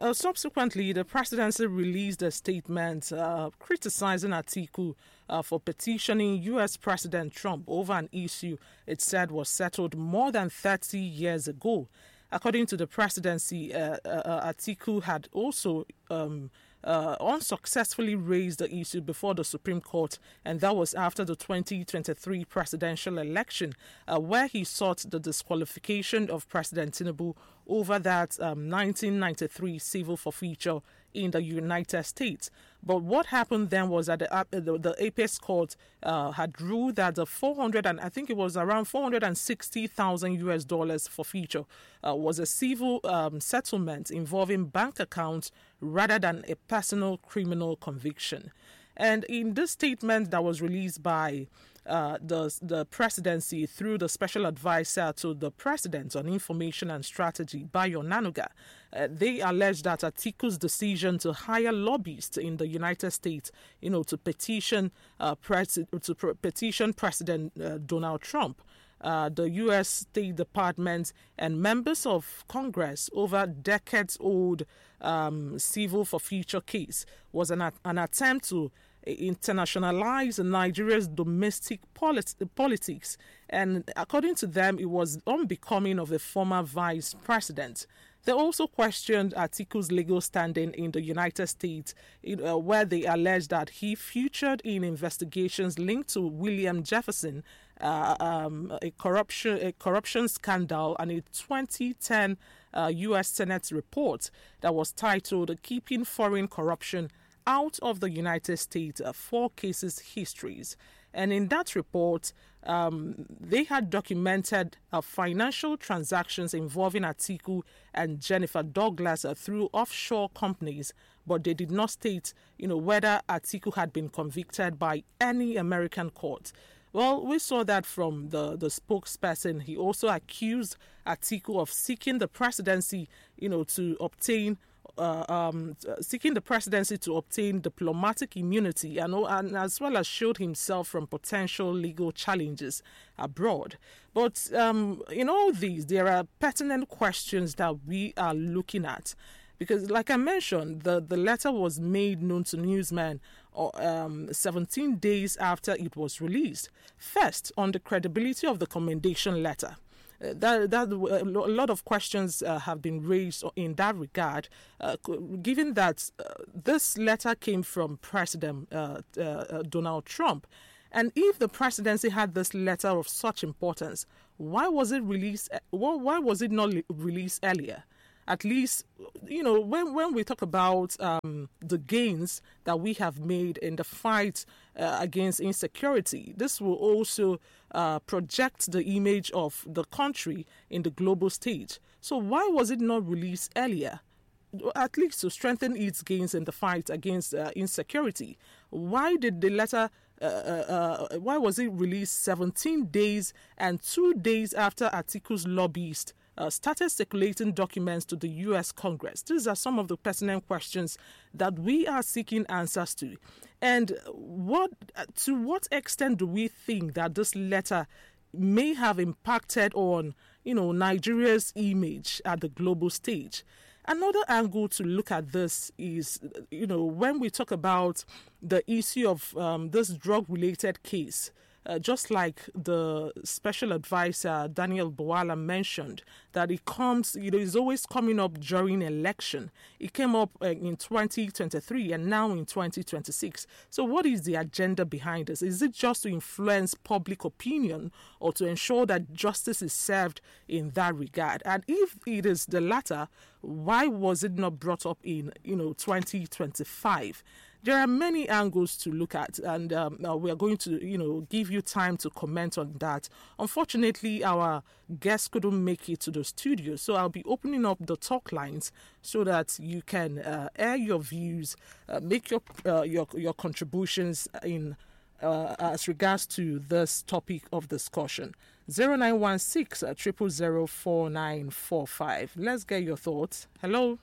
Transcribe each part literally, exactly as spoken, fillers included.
uh, subsequently, the presidency released a statement uh, criticizing Atiku uh, for petitioning U S President Trump over an issue it said was settled more than thirty years ago. According to the presidency, uh, uh, Atiku had also um, uh, unsuccessfully raised the issue before the Supreme Court, and that was after the twenty twenty-three presidential election, uh, where he sought the disqualification of President Tinubu over that um, nineteen ninety-three civil forfeiture in the United States. But what happened then was that the, uh, the, the Apex Court uh, had ruled that the four hundred and I think it was around four hundred sixty thousand U S dollars forfeiture uh, was a civil um, settlement involving bank accounts rather than a personal criminal conviction. And in this statement that was released by uh, the the presidency through the special advisor to the president on information and strategy, Bayo Nanuga, uh, they allege that Atiku's decision to hire lobbyists in the United States, you know, to petition uh, pres- to pr- petition President uh, Donald Trump, Uh, the U S State Department, and members of Congress over decades-old um, civil forfeiture case was an, an attempt to internationalize Nigeria's domestic polit- politics. And according to them, it was unbecoming of the former vice president. They also questioned Atiku's legal standing in the United States, uh, where they alleged that he featured in investigations linked to William Jefferson, uh, um, a corruption a corruption scandal, and a twenty ten uh, U S Senate report that was titled "Keeping Foreign Corruption Out of the United States: uh, Four Cases Histories." And in that report, um, they had documented uh, financial transactions involving Atiku and Jennifer Douglas uh, through offshore companies, but they did not state, you know, whether Atiku had been convicted by any American court. Well, we saw that from the, the spokesperson. He also accused Atiku of seeking the presidency, you know, to obtain Uh, um, seeking the presidency to obtain diplomatic immunity, and, and as well as shield himself from potential legal challenges abroad. But um, in all these, there are pertinent questions that we are looking at. Because, like I mentioned, the, the letter was made known to newsmen um, seventeen days after it was released. First, on the credibility of the commendation letter. Uh, that, that a lot of questions uh, have been raised in that regard, uh, given that uh, this letter came from President uh, uh, Donald Trump. And if the presidency had this letter of such importance, why was it released? Why was it not released earlier? At least, you know, when, when we talk about um, the gains that we have made in the fight uh, against insecurity, this will also uh, project the image of the country in the global stage. So why was it not released earlier? At least to strengthen its gains in the fight against uh, insecurity. Why did the letter, uh, uh, why was it released seventeen days and two days after Atiku's lobbyists Uh, started circulating documents to the U S Congress? These are some of the pertinent questions that we are seeking answers to. And what, to what extent do we think that this letter may have impacted on, you know, Nigeria's image at the global stage? Another angle to look at this is, you know, when we talk about the issue of um, this drug-related case, Uh, just like the special advisor Daniel Bwala mentioned, that it comes, you know, it's always coming up during election. It came up uh, in twenty twenty-three and now in twenty twenty-six. So what is the agenda behind this? Is it just to influence public opinion or to ensure that justice is served in that regard? And if it is the latter, why was it not brought up in, you know, twenty twenty-five? There are many angles to look at, and um, uh, we are going to, you know, give you time to comment on that. Unfortunately, our guest couldn't make it to the studio, so I'll be opening up the talk lines so that you can uh, air your views, uh, make your uh, your your contributions in uh, as regards to this topic of discussion. zero nine one six zero zero zero four nine four five. Let's get your thoughts. Hello.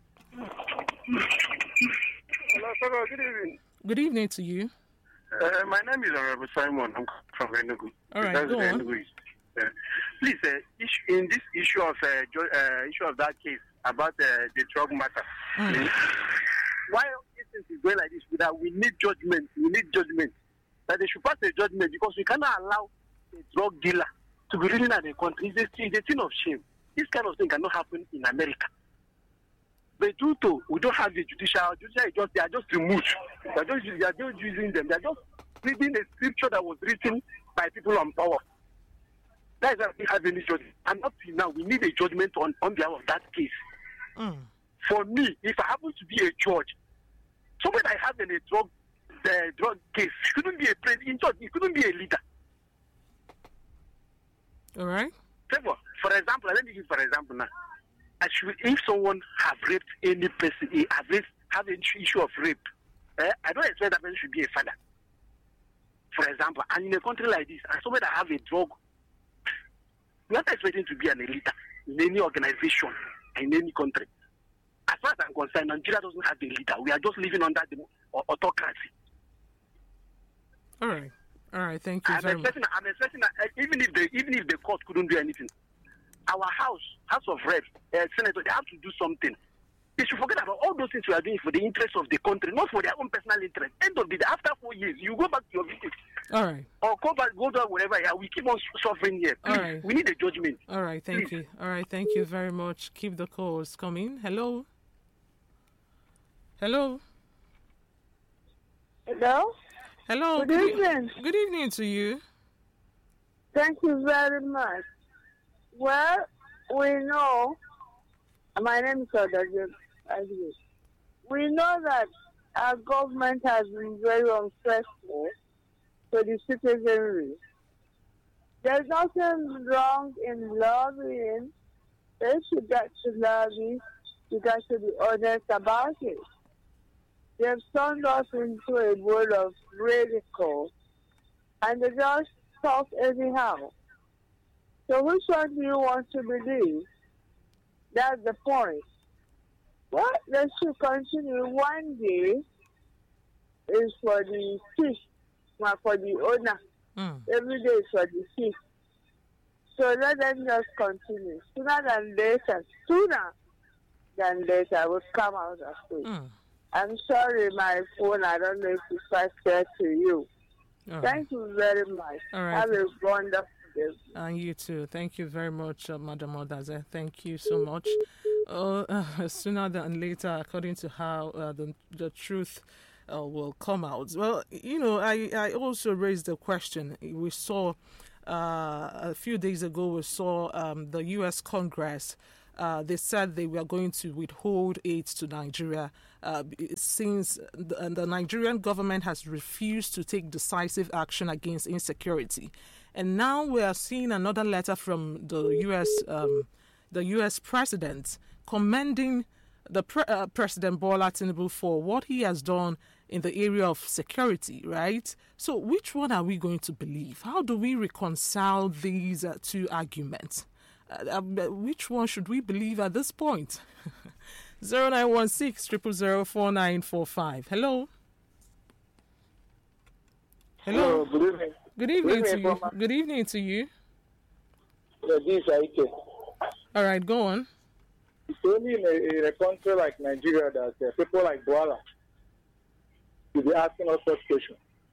Hello, sir. Good evening. Good evening to you. Uh, my name is Honorable Simon. I'm from Enugu. All right, That's go on. Enugu. Uh, please, uh, issue, in this issue of uh, jo- uh, issue of that case about uh, the drug matter, Mm. Why this thing is going like this? That we need judgment. We need judgment. That they should pass a judgment because we cannot allow a drug dealer to be living in the country. It's a, it's a thing of shame. This kind of thing cannot happen in America. But due to we don't have the judicial, judicial just they are just removed. They are just they are just using them. They are just reading a scripture that was written by people on power. That is why we have any judgment. And up to now, we need a judgment on, on behalf of that case. Mm. For me, if I happen to be a judge, somebody that has in a drug the drug case, he couldn't be a president, he couldn't be a leader. All right. Therefore, for example, let me give for example now. Actually, if someone have raped any person, he have, raped, have an issue of rape, eh, I don't expect that person should be a father. For example, and in a country like this, and somebody that have a drug, we are not expecting to be an leader in any organization, in any country. As far as I'm concerned, Nigeria doesn't have a leader. We are just living under the autocracy. All right. All right. Thank you I'm very much. expecting, I'm expecting that uh, even if the even if the court couldn't do anything, our house, House of Reps, uh, Senator, they have to do something. They should forget about all those things we are doing for the interest of the country, not for their own personal interest. End of the day, after four years, you go back to your village. All right. Or go back, go down wherever. Yeah, we keep on suffering here. Please, All right. We need a judgment. All right. Thank Please. you. All right. Thank you very much. Keep the calls coming. Hello. Hello. Hello? Hello. Good evening. Good evening to you. Thank you very much. Well, we know, my name is Odaje. We know that our government has been very unfaithful to the citizenry. There's nothing wrong in lobbying. They should get to lobby. You got to be honest about it. They've turned us into a bowl of ridicule, and they just talk anyhow. So which one do you want to believe? That's the point. Well, they should continue. One day is for the fish, not for the owner. Mm. Every day is for the fish. So let them just continue. Sooner than later, sooner than later, will come out of it. Mm. I'm sorry, my phone, I don't know if it's faster to you. All Thank you very much. All right. Have a wonderful day. And you too. Thank you very much, uh, Madam Odaze. Thank you so much. Uh, uh, sooner than later, according to how uh, the the truth uh, will come out. Well, you know, I, I also raised the question. We saw uh, a few days ago, we saw um, the U S Congress. Uh, they said they were going to withhold aid to Nigeria uh, since the, the Nigerian government has refused to take decisive action against insecurity. And now we are seeing another letter from the U S um, the U S president commending the pre- uh, President Bola Tinubu for what he has done in the area of security, right? So which one are we going to believe? How do we reconcile these uh, two arguments? Uh, uh, which one should we believe at this point? zero nine one six, zero zero zero, four nine four five. Hello? Hello? Hello, good evening. Good evening Good to evening, you. Mama. Good evening to you. Yeah, this is Aike. All right, go on. It's only in a, in a country like Nigeria that uh, people like Bola should be asking us such questions.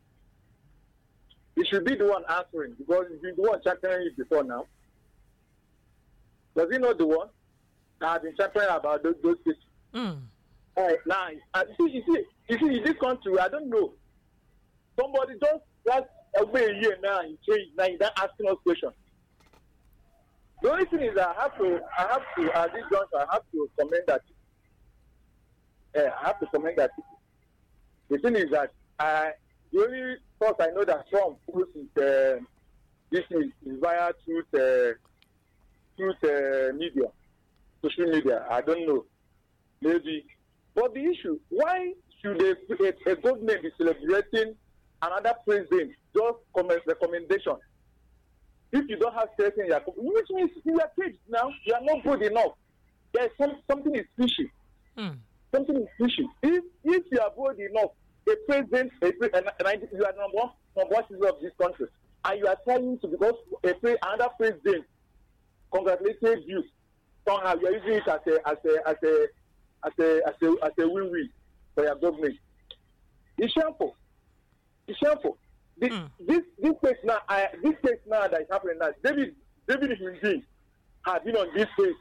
He should be the one answering because he's been the one chattering it before now. Does he know the one that has been chattering about those, those things? Mm. All right, now, uh, you see, you see, you see, in this country, I don't know. Somebody just last away a year now, he changed, now he's not asking us questions. The only thing is that I have to, I have to, at this juncture, I have to commend that. Uh, I have to commend that. The thing is that I, the only source I know that Trump posts is, uh, this is, is via truth, uh, truth uh, media, social media. I don't know. Maybe. But the issue, why should a, a, a government be celebrating another president just comment recommendation? If you don't have faith in your company, which means you are caged now, you are not good enough. There's some, something is fishy. Mm. Something is fishy. If if you are good enough, a president, a, and, and you are number one, number one citizen of this country, and you are trying to because a another president congratulated you, somehow you are using it as a as a as a as a as a as a win-win for your government. It's shameful. It's shameful. This mm. this this case now, I, this case now that is happening now, David David Hundeyin has been on this case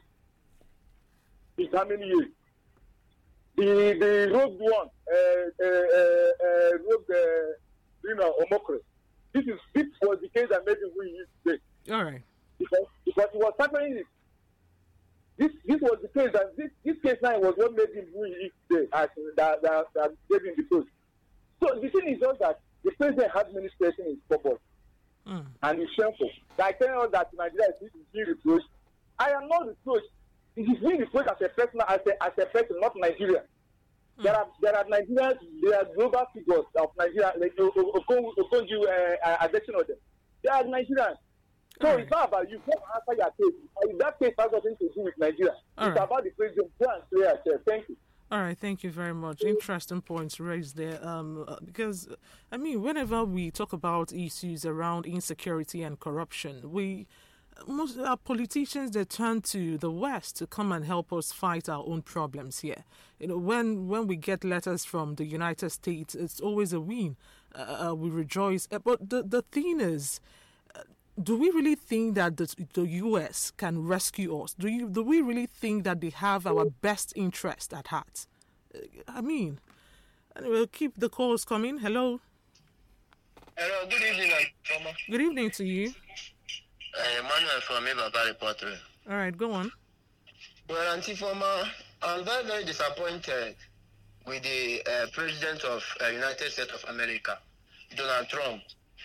in how many years? The the rogue one, uh, uh, uh, rogue, uh, you know, Omokre. This is this was the case that made him who he is today. All right. Because because it was happening. This this was the case that this this case now was what made him who he is today, as that that, that gave him the post. So the thing is just that the president has many questions in his purpose, mm. and it's shameful. Like telling us that Nigeria is being reproached. I am not reproached. It is being reproached as a person, as a as a person, not Nigeria. Mm. There are there are Nigerians, there are global figures of Nigeria, like Okonjo, uh, addiction of them. They are Nigerians. So right. It's not about you. Come answer your case. And that case has nothing to do with Nigeria. All it's right. about the president. Go and clear yourself. Thank you. All right, thank you very much. Interesting points raised there. Um, uh, because, I mean, whenever we talk about issues around insecurity and corruption, we most our politicians, they turn to the West to come and help us fight our own problems here. You know, when when we get letters from the United States, it's always a win. Uh, uh, we rejoice. Uh, but the the thing is, uh, do we really think that the, the U S can rescue us? Do you do we really think that they have our best interest at heart? Uh, I mean, anyway, we'll keep the calls coming. Hello. Hello. Good evening, Mama. Good evening to you. Uh, Emmanuel from Ibaba Reporter. All right, go on. Well, Antifoma, I'm very, very disappointed with the uh, President of uh, United States of America, Donald Trump.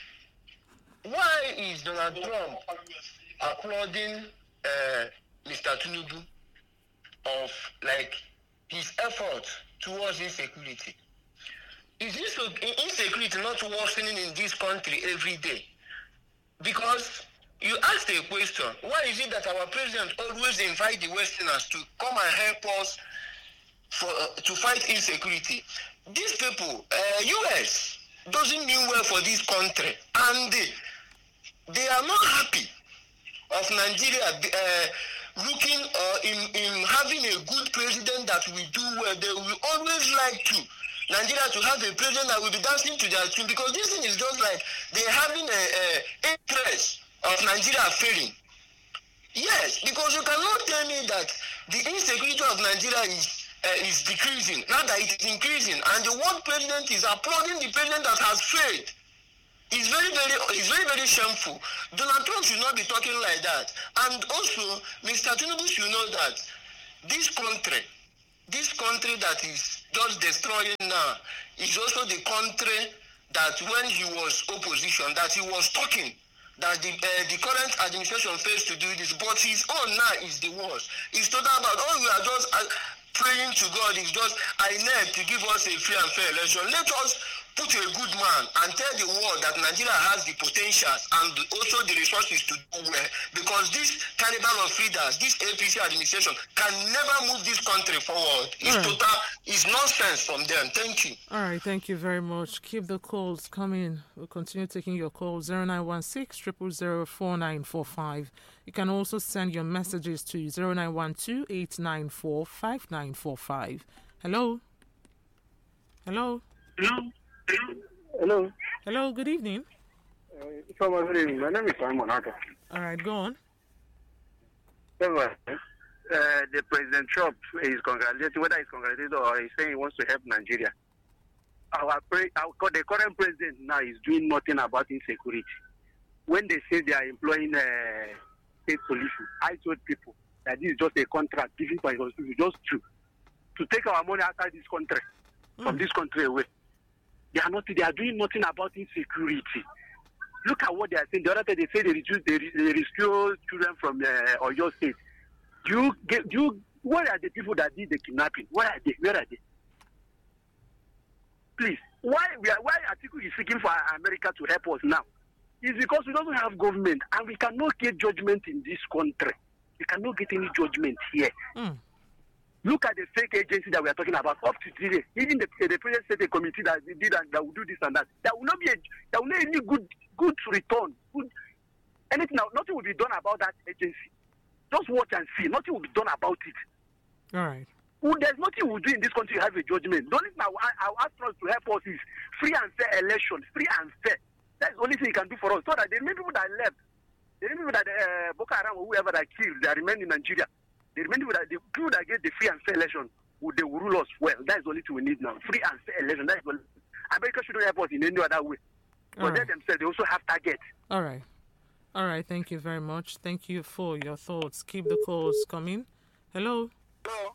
Why is Donald Trump applauding uh, Mister Tinubu of like his effort towards insecurity? Is this insecurity not worsening in this country every day? Because you asked a question, why is it that our president always invite the Westerners to come and help us for uh, to fight insecurity? These people, uh, U S doesn't mean well for this country, and they, they are not happy of Nigeria uh, looking uh, in, in having a good president that will do well. They will always like to Nigeria to have a president that will be dancing to their tune, because this thing is just like they're having a, a interest of Nigeria failing. Yes, because you cannot tell me that the insecurity of Nigeria is uh, is decreasing, not that it is increasing, and the world president is applauding the president that has failed. It's very, very, it's very, very shameful. Donald Trump should not be talking like that. And also, Mister Tinubu should know that this country, this country that is just destroying now, is also the country that when he was opposition, that he was talking, that the uh, the current administration fails to do this, but his own now is the worst. It's total about, oh, we are just uh, praying to God, it's just, I need to give us a free and fair election. Let us put a good man and tell the world that Nigeria has the potentials and also the resources to do well, because this cannibal of leaders, this A P C administration can never move this country forward. It's right. total, it's nonsense from them. Thank you. All right, thank you very much. Keep the calls coming. We'll continue taking your calls. zero nine one six, zero zero zero, four nine four five. You can also send your messages to zero nine one two, eight nine four, five nine four five. Hello? Hello? Hello? Hello. Hello, good evening. Uh, good evening. My name is Simon Arthur. All right, go on. Uh, the President Trump is congratulating, whether he's congratulating or he's saying he wants to help Nigeria. Our, pre- our the current president now is doing nothing about insecurity. When they say they are employing uh, state police, I told people that this is just a contract given by us just to to take our money outside this country, mm. from this country away. They are not. They are doing nothing about insecurity. Look at what they are saying. The other day they say they reduce, they, they rescue children from uh, Oyo State. Do you get? Do you? Where are the people that did the kidnapping? Where are they? Where are they? Please, why we are? Why Atiku is seeking for America to help us now? It's because we don't have government and we cannot get judgment in this country. We cannot get any judgment here. Mm. Look at the fake agency that we are talking about up to today. Even the, the president said a committee that did and that will do this and that. There will not be a, there will not be any good good return. Good anything. Nothing will be done about that agency. Just watch and see. Nothing will be done about it. All right. Well, there's nothing we do in this country to have a judgment. The only thing I, I, I ask us to help us is free and fair elections, free and fair. That's the only thing you can do for us. So that the many people that left, the many people that uh, Boko Haram or whoever that killed, they remain in Nigeria. The remaining people that the people that get the free and fair election, they will rule us well. That's the only thing we need now. Free and fair election. That's the only. America shouldn't help us in any other way. But they themselves, they also have targets. All right. All right. Thank you very much. Thank you for your thoughts. Keep the calls coming. Hello. Hello.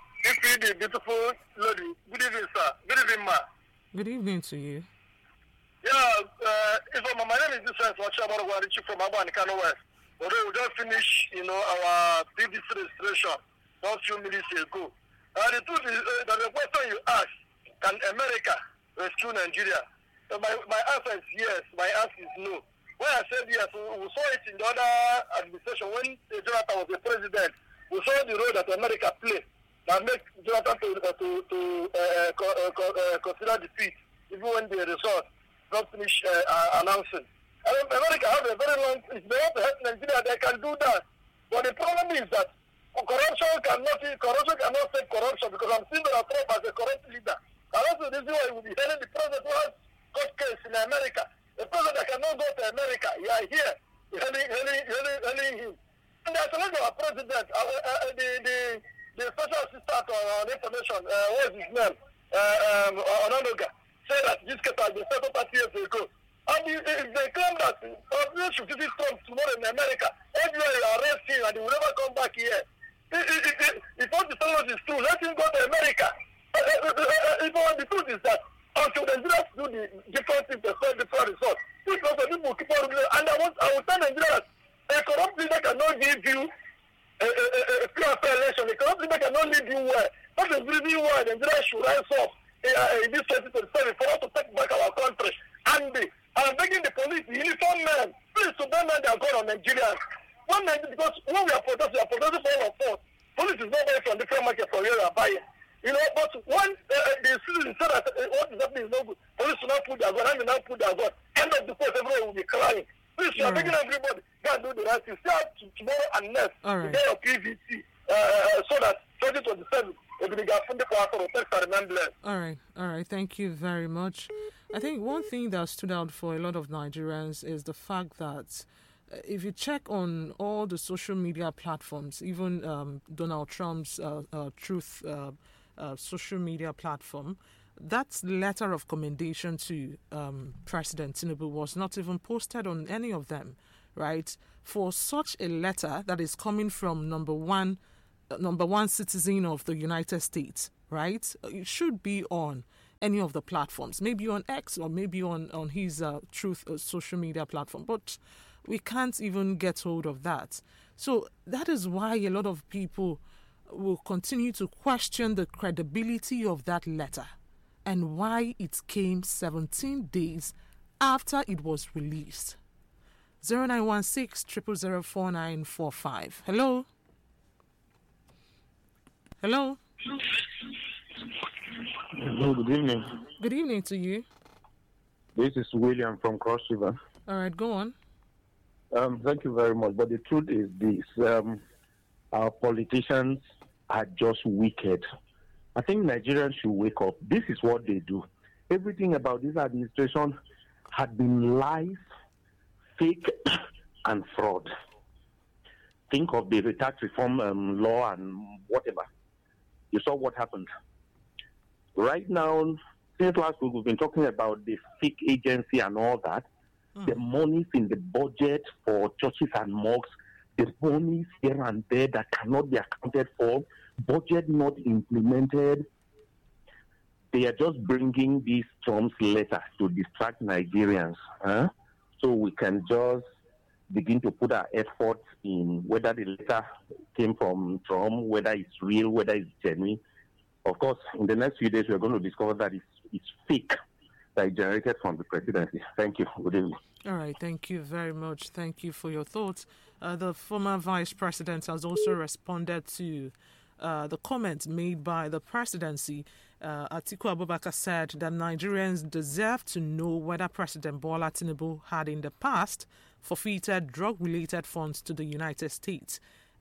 The beautiful lady. Good evening, sir. Good evening, ma. Good evening to you. Yeah, uh, if I'm, my name is Defense Watchabara from Abu and Kano West. Although we just finished, you know, our P D C registration not few minutes ago. Uh, the truth is uh, that the question you asked, can America rescue Nigeria? So my, my answer is yes, my answer is no. When I said yes, we, we saw it in the other administration when Jonathan was the president. We saw the role that America played that makes Jonathan to, uh, to, to uh, co- uh, co- uh, consider defeat, even when the result not finish uh, uh, announcing. I mean, America has a very long, if they want to help Nigeria, they can do that. But the problem is that corruption cannot, corruption cannot save corruption because I'm seeing Donald Trump as a corrupt leader. And that's the reason why he will be heading the president who has court case in America. The president that cannot go to America, you are here, heading, heading, heading, heading him. And there's another our president, uh, uh, the, the, the special assistant on information, uh, what is his name? Uh, um, Ononoga, said that this case has been settled thirty years ago. And if they claim that uh, should visit Trump tomorrow in America, everywhere you arrest him and he will never come back here. If, if, if, if what the story is true, let him go to America. Uh, uh, uh, uh, the truth is that until the Nigerians do the different things, they find different results. Because the people keep on doing, and I, want, I will tell Nigerians, a corrupt leader cannot give you a, a, a, a pure fair election. A corrupt leader cannot lead you well. That is the reason why Nigeria should rise up uh, in this twenty twenty-seven for us to take back our country. And the I'm begging the police, the uniform men, please to them they are going on Nigerians. One Nigeria, because when we are protesting, we are protesting for all of us. Police is not buying from different market from where we are buying. You know, but when uh, the citizens say that uh, what is happening is no good, police will not put their gun, and will not put their gun. End of the post, everyone will be crying. Please, we are begging everybody, go and do the right thing. Stay up to tomorrow and next, All right. the day of P V C, uh, so that twenty twenty-seven, will be the funding for our protest and remembrance. All right. All right. Thank you very much. I think one thing that stood out for a lot of Nigerians is the fact that uh, if you check on all the social media platforms, even um, Donald Trump's uh, uh, Truth uh, uh, social media platform, that letter of commendation to um, President Tinubu was not even posted on any of them, right? For such a letter that is coming from number one, uh, number one citizen of the United States, right? It should be on any of the platforms, maybe on X or maybe on, on his uh, Truth uh, social media platform. But we can't even get hold of that. So that is why a lot of people will continue to question the credibility of that letter and why it came seventeen days after it was released. zero nine one six, zero zero zero, four nine four five. Hello? Hello? Hello, good evening. Good evening to you. This is William from Cross River. All right, go on. Um, thank you very much. But the truth is this, um, our politicians are just wicked. I think Nigerians should wake up. This is what they do. Everything about this administration had been lies, fake, and fraud. Think of the tax reform um, law and whatever. You saw what happened. Right now, since last week, we've been talking about the fake agency and all that. Mm. The monies in the budget for churches and mosques, the monies here and there that cannot be accounted for, budget not implemented. They are just bringing these Trump's letter to distract Nigerians. Huh? So we can just begin to put our efforts in whether the letter came from Trump, whether it's real, whether it's genuine. Of course, in the next few days, we're going to discover that it's, it's fake, that it generated from the presidency. Thank you. Good evening. All right. Thank you very much. Thank you for your thoughts. Uh, the former vice president has also responded to uh, the comments made by the presidency. Uh, Atiku Abubakar said that Nigerians deserve to know whether President Bola Tinubu had in the past forfeited drug-related funds to the United States.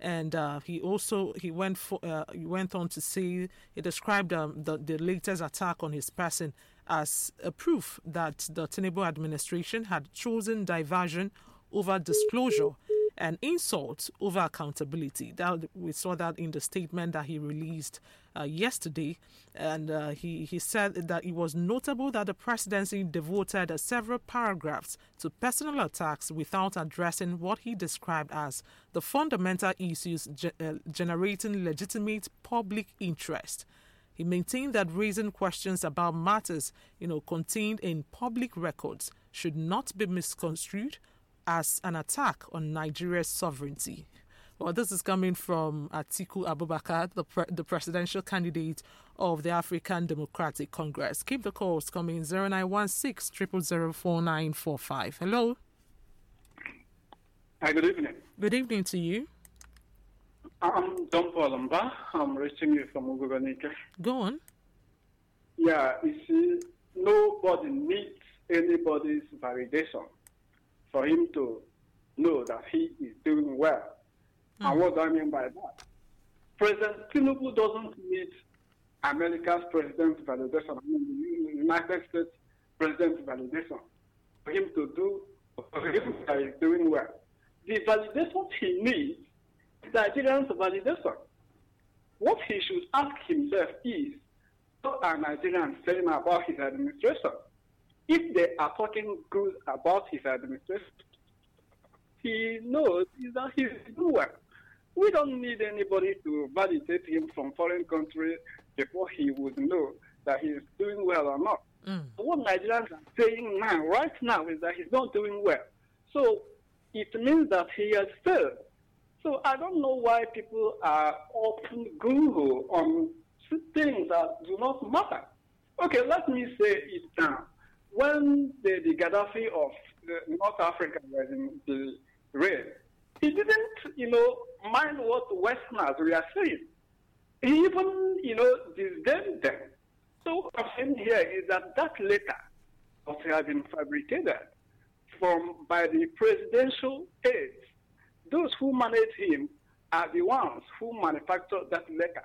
And uh, he also he went for, uh, he went on to say he described um, the the latest attack on his person as a proof that the Tinubu administration had chosen diversion over disclosure and insult over accountability. That we saw that in the statement that he released uh, yesterday, and uh, he he said that it was notable that the presidency devoted uh, several paragraphs to personal attacks without addressing what he described as the fundamental issues ge- uh, generating legitimate public interest. He maintained that raising questions about matters, you know, contained in public records should not be misconstrued as an attack on Nigeria's sovereignty. Well, this is coming from Atiku Abubakar, the, pre- the presidential candidate of the African Democratic Congress. Keep the calls coming, zero nine one six, zero zero zero, four nine four five. Hello. Hi, good evening. Good evening to you. I'm Don Palamba. I'm reaching you from Ugubanike. Go on. Yeah, you see, nobody needs anybody's validation for him to know that he is doing well. Mm. And what do I mean by that? President Tinubu doesn't need America's president's validation, I mean the United States president's validation for him to do, for him that he's doing well. The validation he needs is Nigerians' validation. What he should ask himself is, what are Nigerians saying about his administration? If they are talking good about his administration, he knows that he's doing well. We don't need anybody to validate him from foreign countries before he would know that he's doing well or not. Mm. What Nigerians are saying now, right now, is that he's not doing well. So it means that he has failed. So I don't know why people are often gung-ho on things that do not matter. Okay, let me say it now. When the, the Gaddafi of the North Africa was in the reign, he didn't, you know, mind what Westerners were saying. He even, you know, disdained them. So what I'm saying here is that that letter must have been fabricated from by the presidential aides. Those who manage him are the ones who manufactured that letter.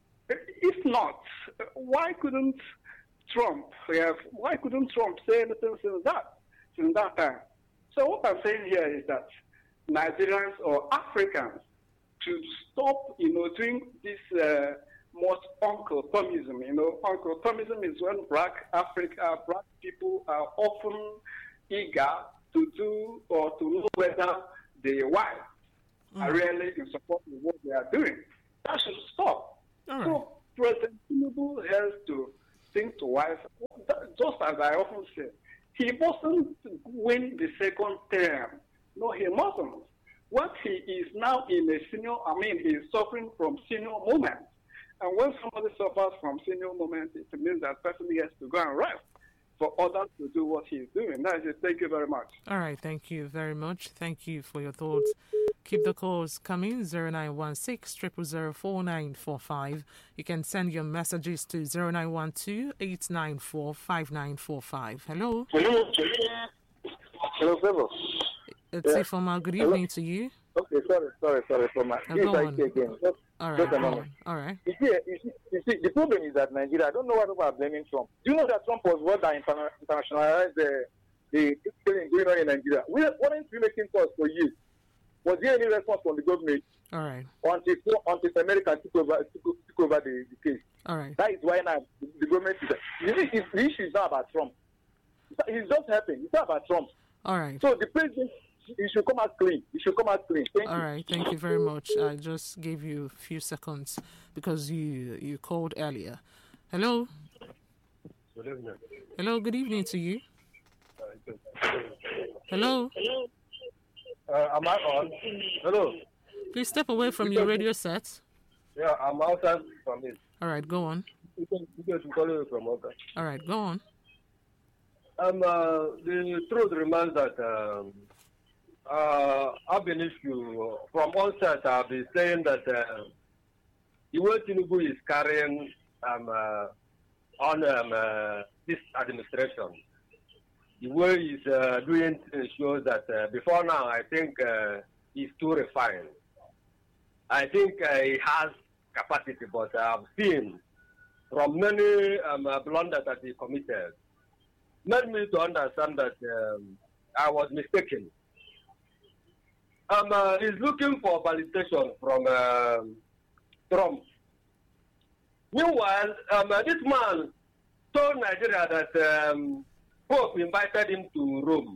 If not, why couldn't Trump have, why couldn't Trump say anything since that, since that time? So what I'm saying here is that Nigerians or Africans should stop, you know, doing this uh, most Uncle Tomism. You know, Uncle Tomism is when black Africa, black people are often eager to do or to know whether the whites mm. are really in support of what they are doing. That should stop. Right. So President Tinubu has to think twice. Just as I often say, he mustn't win the second term. No, he mustn't. What he is now in a senior, I mean, he is suffering from senior moment. And when somebody suffers from senior moment, it means that person has to go and rest for others to do what he is doing. That is it. Thank you very much. All right. Thank you very much. Thank you for your thoughts. Keep the calls coming, zero nine one six, zero zero zero, four nine four five. You can send your messages to zero nine one two, eight nine four, five nine four five. Hello. Hello. Hello, Trevor. It's yeah. Ifoma. Good evening Hello? to you. Okay, sorry, sorry, sorry for my. Oh, go on. Again. Just, all right, just go on. All right. You see, you, see, you see, the problem is that Nigeria, I don't know why people are blaming Trump. Do you know that Trump was what that interna- internationalized the the thing going on in Nigeria? We weren't we making calls for years. Was there any response from the government? All right. Until until America took over took, took over the, the case. All right. That is why now the, the government is. The, the issue is not about Trump. It's just happening. It's not about Trump. All right. So the president. You should come out clean. You should come out clean. Thank All you. right. Thank you very much. I just gave you a few seconds because you you called earlier. Hello. Good evening. Hello. Good evening to you. Hello. Hello. Uh, am I on? Hello. Please step away from your radio set. Yeah, I'm outside from it. All right. Go on. You can, you can call it from outside. All right. Go on. Um, uh, the truth remains that. Um, Uh, I've been issue from onset. I've been saying that uh, the way Tinubu is carrying um, uh, on um, uh, this administration, the way he's uh, doing things shows that uh, before now, I think uh, he's too refined. I think uh, he has capacity, but I've seen from many um, uh, blunders that he committed, made me to understand that um, I was mistaken. Um, uh, he's looking for validation from uh, Trump. Meanwhile, um, uh, this man told Nigeria that um, Pope invited him to Rome.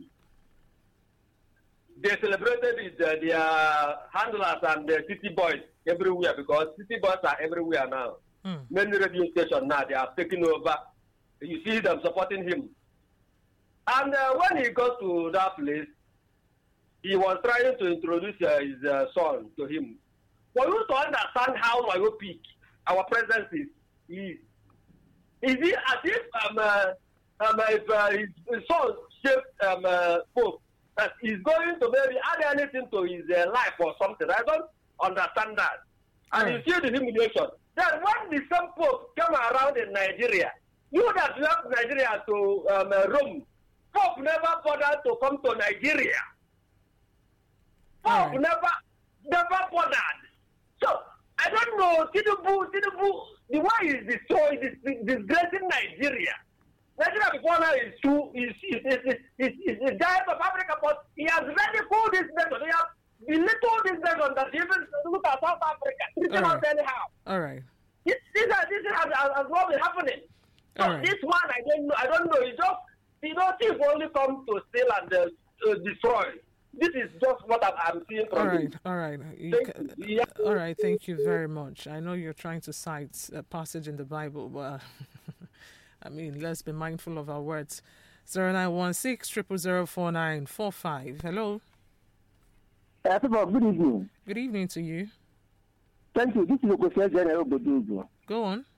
They celebrated it, uh, their handlers and the city boys everywhere, because city boys are everywhere now. Mm. Many radio stations now, they are taking over. You see them supporting him. And uh, when he got to that place, he was trying to introduce uh, his uh, son to him. For you to understand how myopic our presence is, is, is it as if um, uh, um, if, uh, his, his son shaped um, uh, Pope, that he's going to maybe add anything to his uh, life or something? I don't understand that. And mm. you see the humiliation. Then when the same Pope came around in Nigeria, you that left Nigeria to um, uh, Rome, Pope never bothered to come to Nigeria. Pope right. never, never bothered. So, I don't know, Tinubu, Tinubu, the way he's destroying, this, disgracing Nigeria. Nigeria before now is too, is, is, is, is, is, is the giant of Africa, but he has ridiculed this nation. He has belittled this nation that even look at South Africa, treating us anyhow. All right. This, this, this has, has not been happening. So right. This one, I don't know, I don't know, he just, you know, thief only come to steal and uh, uh, destroy. This is just what I'm, I'm seeing from all right, him. All right, ca- yeah. All right, thank you very much. I know you're trying to cite a passage in the Bible, but I mean, let's be mindful of our words. zero nine one six, zero zero zero four nine four five. Hello. Uh, good evening. Good evening to you. Thank you. This is Okosia General Bodogo. Go on.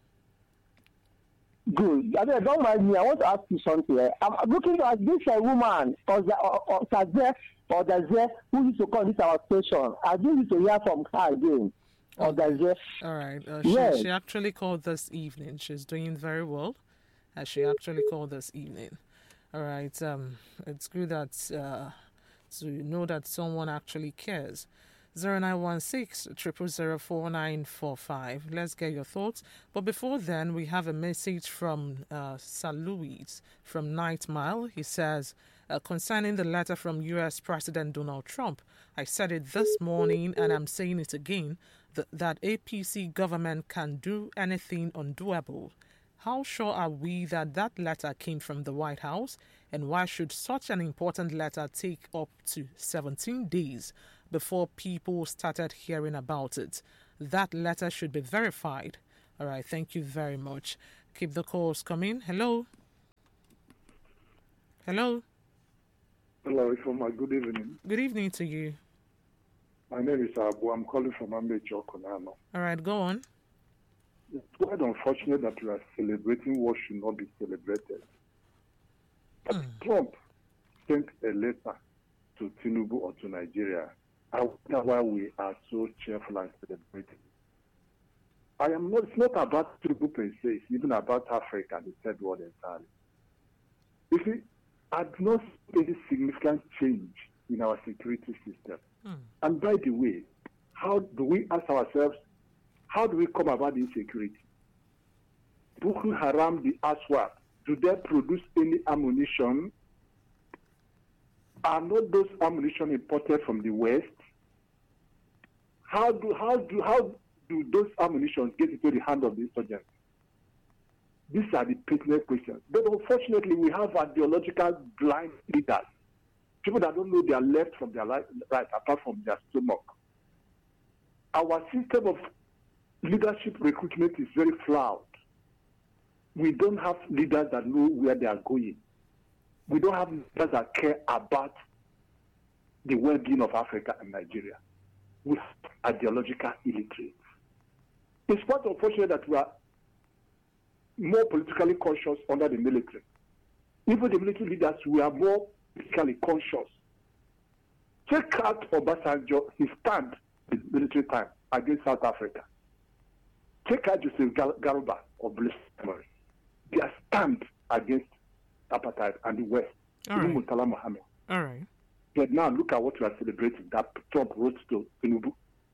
Good. I mean, don't mind me. I want to ask you something. I'm looking at this uh, woman, or the or, or, or, or the who used to call this our station. I do need to hear from her again. Or the All right. Uh, she, yes. she actually called this evening. She's doing very well. Uh, she actually called this evening. All right. Um, it's good that uh, to know that someone actually cares. zero nine one six, zero zero zero four nine four five. Let's get your thoughts. But before then, we have a message from uh, Sir Louis from Night Mile. He says, uh, concerning the letter from U S President Donald Trump, I said it this morning and I'm saying it again, th- that A P C government can do anything undoable. How sure are we that that letter came from the White House? And why should such an important letter take up to seventeen days before people started hearing about it? That letter should be verified. All right, thank you very much. Keep the calls coming. Hello? Hello? Hello, Ifoma. Good evening. Good evening to you. My name is Abu. I'm calling from Amejo, Konano. All right, go on. It's quite unfortunate that we are celebrating what should not be celebrated. Mm. Trump sent a letter to Tinubu or to Nigeria. I wonder why we are so cheerful and celebrating. I am not, it's not about Tinubu per se, it's even about Africa and the third world entirely. You see, I do not see any significant change in our security system. Mm. And by the way, how do we ask ourselves, how do we come about insecurity? Boko Haram, the Aswad, do they produce any ammunition? Are not those ammunition imported from the West? How do how do how do those ammunition get into the hand of the insurgents? These are the pertinent questions. But unfortunately, we have ideological blind leaders, people that don't know their left from their right, right apart from their stomach. Our system of leadership recruitment is very flawed. We don't have leaders that know where they are going. We don't have leaders that care about the well-being of Africa and Nigeria. We have ideological illiterates. It's quite unfortunate that we are more politically conscious under the military. Even the military leaders, we are more politically conscious. Check out Obasanjo, his stand in military time against South Africa. Check out Joseph Garuba of Blaise Memory. Their stand against apartheid and the West. All even right. Murtala Mohammed. All right. But now look at what we are celebrating, that Trump wrote to Tinubu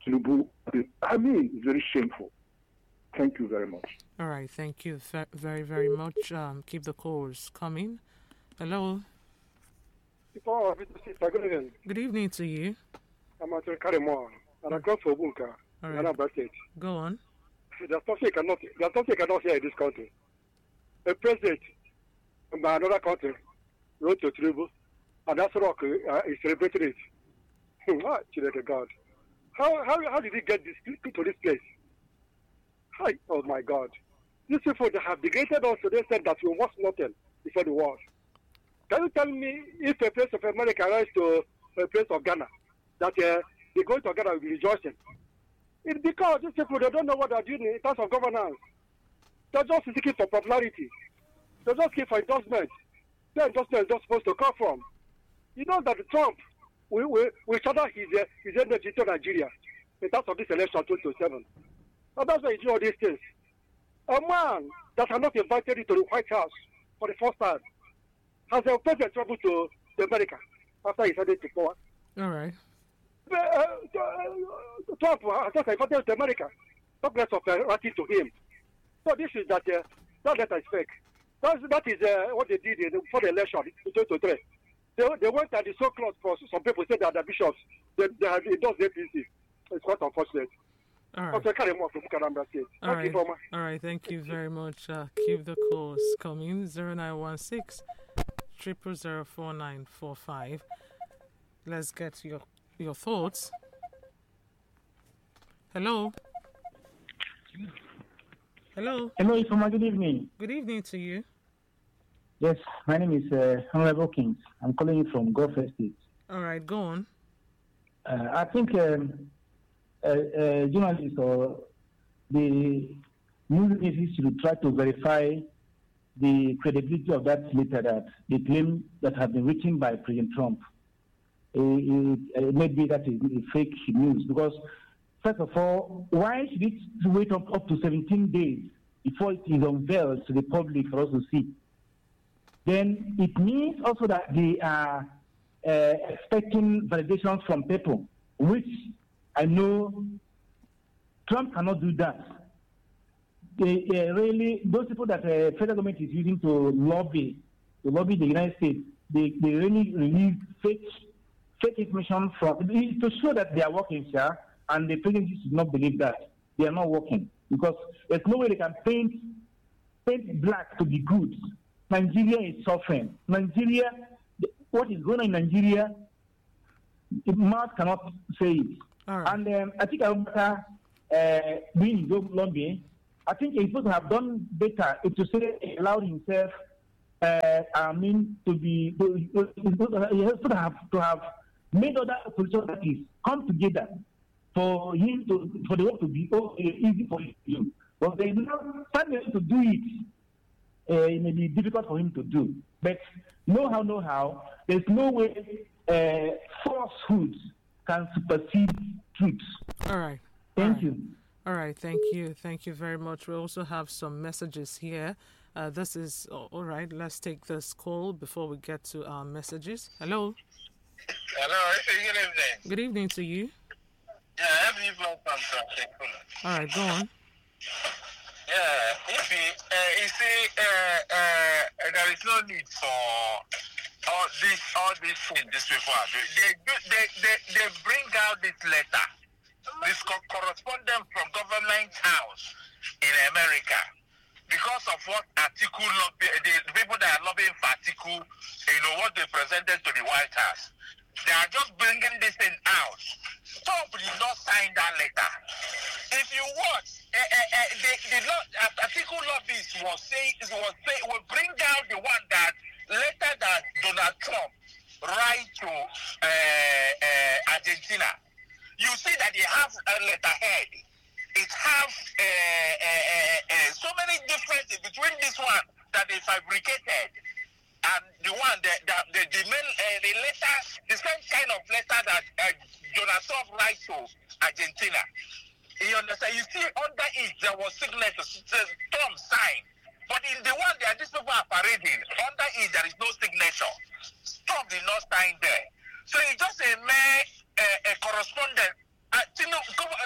Tinubu. I mean, it's very shameful. Thank you very much. All right, thank you ve- very, very much. Um, keep the calls coming. Hello. Oh, good evening. Good evening to you. I'm at Karemo, and I come for Bunka, All and right. I'm State. Go on. There's something cannot, there's something cannot hear in this country. A president from another country wrote to Tinubu, and that's rock uh, is celebrating it. Ah, God. How, how, how did he get this to this place? Hi, oh my God. These people that have degraded us, they said that we was nothing before the war. Can you tell me if a place of America rise to a place of Ghana, that uh, they go to Ghana will be rejoicing? It's because these people, they don't know what they're doing in terms of governance. They're just seeking for popularity. They're just looking for endorsement. Their endorsement is not supposed to come from. You know that Trump will, will, will shatter his, uh, his energy to Nigeria in terms of this election twenty twenty-seven. And that's why he do all these things. A man that are not invited into the White House for the first time has a present trouble to, to America after he headed to power. All right. Uh, uh, Trump has just invited to America. Talk less of uh, writing to him. So this is that uh, that letter is fake. That's, that is uh, what they did in, for the election in twenty twenty-three. They, they went and they saw clothes for some people said that the bishops they, they had endorsed the A P C. It's quite unfortunate. All right. Okay, carry more from Bukanamba State. All Thank right. you, Former. All right. Thank you very much. Uh, keep the calls coming. zero nine one six, triple zero four nine four five. Let's get your your thoughts. Hello. Hello. Hello, Ifoma. Good evening. Good evening to you. Yes, my name is uh, Honorable Kings. I'm calling you from Gulf Estate. All right. Go on. Uh, I think um, uh, uh, journalists or the news agencies should try to verify the credibility of that letter that the claim that have been written by President Trump. Uh, it, it may be that is fake news because, first of all, why should it wait up, up to seventeen days before it is unveiled to the public for us to see? Then it means also that they are uh, expecting validations from people, which I know Trump cannot do that. They uh, really, those people that the uh, federal government is using to lobby, to lobby the United States, they, they really release fake, fake information from, to show that they are working, sir, and the president should not believe that. They are not working because there's no way they can paint, paint black to be good. Nigeria is suffering. Nigeria, what is going on in Nigeria, mouth cannot say it. Right. And um, I think after uh, doing his own lobbying, I think he's supposed to have done better if to say he allowed himself, uh, I mean, to be, to, he has to have to have made other political parties come together for him to, for the work to be oh, easy for him to do. But they now find a way to do it. Uh, it may be difficult for him to do. But know how, know how, there's no way uh, falsehoods can supersede truth. All right. Thank All right. you. All right. Thank you. Thank you very much. We also have some messages here. Uh, this is, oh, all right, let's take this call before we get to our messages. Hello. Hello. Good evening. Good evening to you. Yeah, every from All right, go on. Yeah, if you, uh, you see, uh, uh, there is no need for all this, all these things these people are doing. They, they, they, they bring out this letter, this co- correspondence from government house in America, because of what article lobby, the people that are lobbying for article, you know, what they presented to the White House. They are just bringing this thing out. Trump did not sign that letter. If you watch, uh, uh, uh, the, the uh, article lobbyist was saying, was say, will bring down the one that letter that Donald Trump write to uh, uh, Argentina. You see that they have a letterhead. It has uh, uh, uh, uh, so many differences between this one that they fabricated and the one that the, the, the main uh, the letter, the same kind of letter that uh, Donald Trump write to Argentina. You understand? You see, under it there was signature, Trump signed, but in the one that these people are parading, under it there is no signature. Trump did not sign there, so it's just a mere uh, a correspondent. Uh, you know,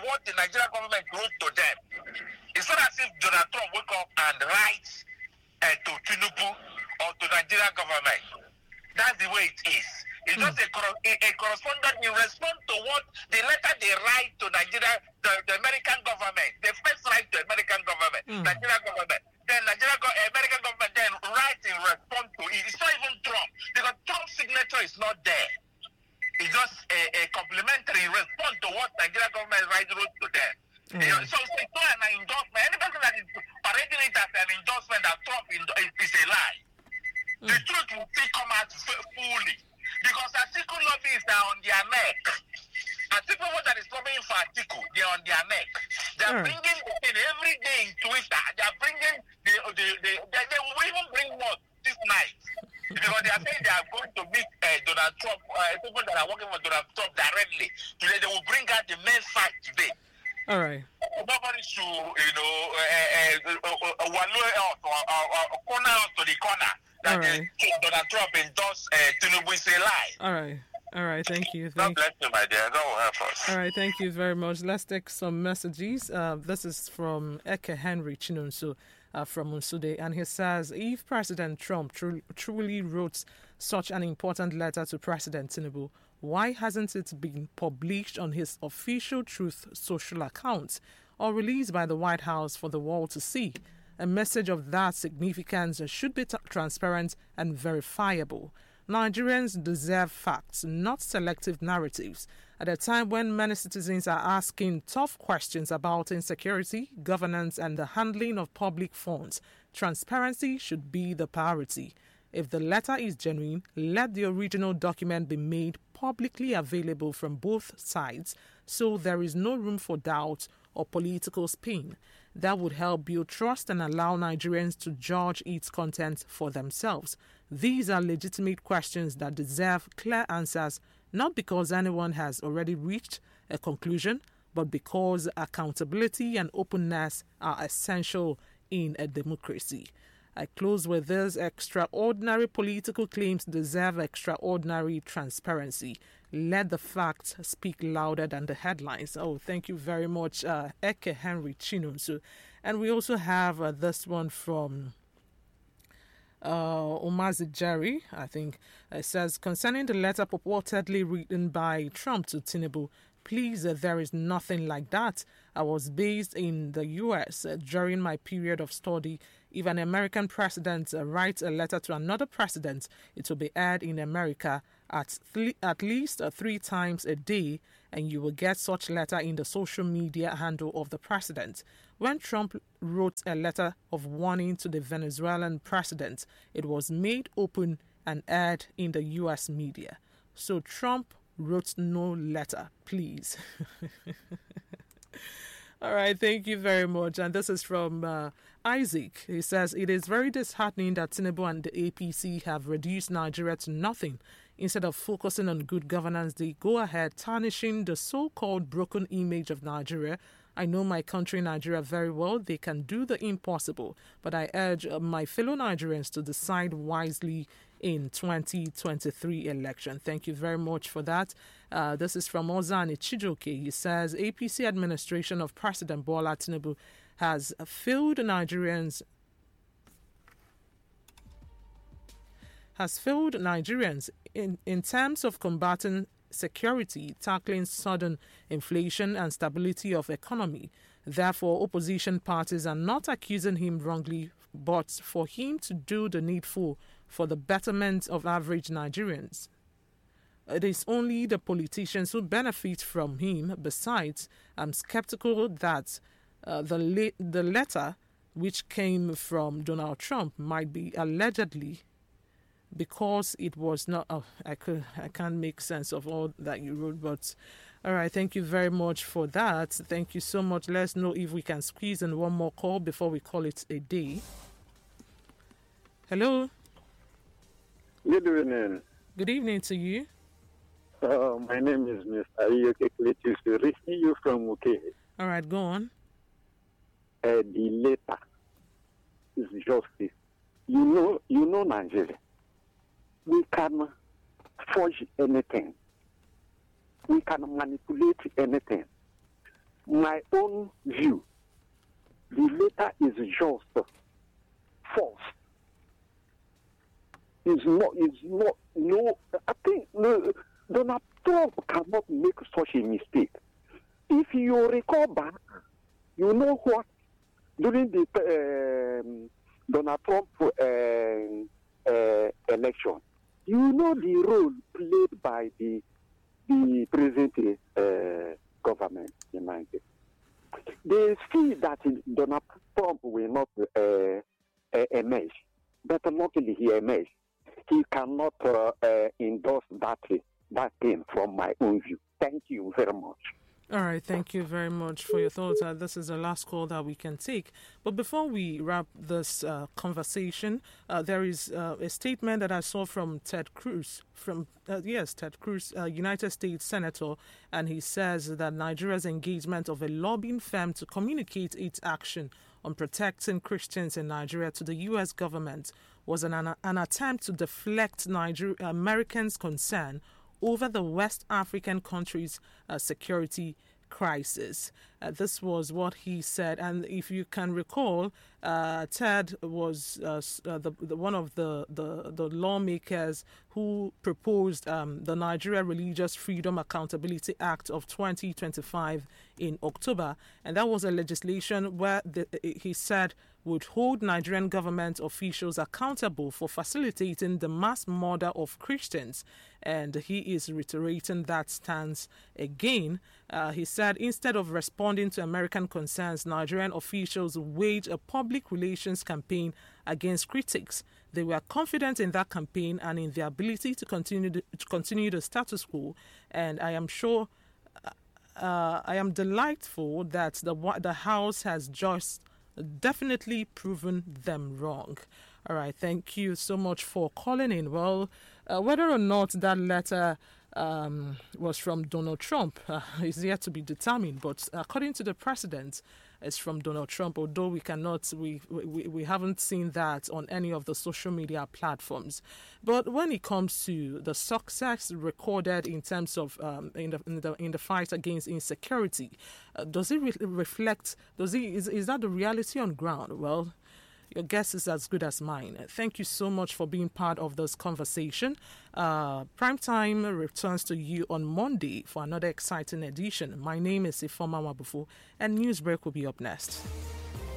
what the Nigerian government wrote to them. It's not as if Donald Trump woke up and writes uh, to Tinubu or to Nigerian government. That's the way it is. It's mm. just a, a, a correspondent in response to what the letter they write to Nigeria, the, the American government. They first write to American government, mm. Nigerian government. Then Nigerian go, American government then writes in response to it. It's not even Trump because Trump's signature is not there. It's just a, a complimentary response to what Nigerian government writes wrote to them. Mm. You know, so it's not an endorsement. Any person that is parading it as an endorsement that Trump is, is a lie. Mm. The truth will still come out fully. Because Atiku lobbyists are on their neck. Atiku that is lobbying for Atiku, they're on their neck. They're mm. bringing the thing every day in Twitter. They're bringing, the, the, the, they, they will even bring more this night. Because they are saying they are going to meet uh, Donald Trump, uh, people that are working for Donald Trump directly. Today they will bring out the main fight today. All right. Nobody should, you know, wallow out or corner out to the corner that All right. Donald Trump endorsed uh, Tinubu is a lie. All right. All right. Thank you. God Thank bless you, my dear. God will help us. All right. Thank you very much. Let's take some messages. Uh, this is from Eke Henry Chinonso uh, from Unsude. And he says, if President Trump tru- truly wrote such an important letter to President Tinubu, why hasn't it been published on his official Truth social account or released by the White House for the world to see? A message of that significance should be t- transparent and verifiable. Nigerians deserve facts, not selective narratives. At a time when many citizens are asking tough questions about insecurity, governance, and the handling of public funds, transparency should be the priority. If the letter is genuine, let the original document be made publicly available from both sides so there is no room for doubt or political spin. That would help build trust and allow Nigerians to judge its content for themselves. These are legitimate questions that deserve clear answers, not because anyone has already reached a conclusion, but because accountability and openness are essential in a democracy. I close with this: extraordinary political claims deserve extraordinary transparency. Let the facts speak louder than the headlines. Oh, thank you very much, uh, Eke Henry Chinonso. And we also have uh, this one from uh, Omazi Jerry, I think. It says, concerning the letter purportedly written by Trump to Tinubu, please, uh, there is nothing like that. I was based in the U S uh, during my period of study. If an American president uh, writes a letter to another president, it will be aired in America at th- at least uh, three times a day, and you will get such letter in the social media handle of the president. When Trump wrote a letter of warning to the Venezuelan president, it was made open and aired in the U S media. So Trump wrote no letter, please. All right, thank you very much. And this is from uh, Isaac. He says, it is very disheartening that Tinubu and the A P C have reduced Nigeria to nothing. Instead of focusing on good governance, they go ahead tarnishing the so-called broken image of Nigeria. I know my country, Nigeria, very well. They can do the impossible. But I urge uh, my fellow Nigerians to decide wisely in twenty twenty-three election. Thank you very much for that. Uh, this is from Ozani Chijoke. He says, A P C administration of President Bola Tinubu has failed Nigerians has failed Nigerians in, in terms of combating security, tackling sudden inflation and stability of economy. Therefore, opposition parties are not accusing him wrongly, but for him to do the needful for the betterment of average Nigerians. It is only the politicians who benefit from him. Besides, I'm skeptical that uh, the le- the letter, which came from Donald Trump, might be allegedly, because it was not. Oh, I could I can't make sense of all that you wrote, but all right. Thank you very much for that. Thank you so much. Let's know if we can squeeze in one more call before we call it a day. Hello. Good evening. Good evening to you. Uh, my name is Mister Ayoke Kletis, reaching you from Uke. All right, go on. Uh, the letter is justice. You know, you know Nigeria. We can forge anything. We can manipulate anything. my own view, the letter is just false. It's not, it's not, no, I think no, Donald Trump cannot make such a mistake. If you recall back, you know what, during the um, Donald Trump uh, uh, election, you know the role played by the the present uh, government in Nigeria. They see that Donald Trump will not uh, uh, emerge, but luckily he emerged. He cannot uh, uh, endorse that, that thing from my own view. Thank you very much. All right, thank you very much for your thoughts. Uh, this is the last call that we can take. But before we wrap this uh, conversation, uh, there is uh, a statement that I saw from Ted Cruz, from uh, yes, Ted Cruz, uh, United States Senator, and he says that Nigeria's engagement of a lobbying firm to communicate its action on protecting Christians in Nigeria to the U S government was an, an, an attempt to deflect Niger- Americans' concern over the West African country's uh, security crisis. Uh, this was what he said. And if you can recall, uh, Ted was uh, uh, the, the one of the, the, the lawmakers who proposed um, the Nigeria Religious Freedom Accountability Act of twenty twenty-five in October. And that was a legislation where the, he said would hold Nigerian government officials accountable for facilitating the mass murder of Christians. And he is reiterating that stance again. Uh, he said instead of responding to American concerns, Nigerian officials waged a public relations campaign against critics. They were confident in that campaign and in their ability to continue the, to continue the status quo. And I am sure, uh, I am delightful that the the House has just definitely proven them wrong. All right, thank you so much for calling in. Well, uh, whether or not that letter um, was from Donald Trump uh, is yet to be determined, but according to the president, it's from Donald Trump, although we cannot, we, we, we haven't seen that on any of the social media platforms. But when it comes to the success recorded in terms of um, in the in the in the fight against insecurity, uh, does it re- reflect? Does it is is that the reality on ground? Well, your guess is as good as mine. Thank you so much for being part of this conversation. Uh, Primetime returns to you on Monday for another exciting edition. My name is Ifoma Wabufu, and Newsbreak will be up next.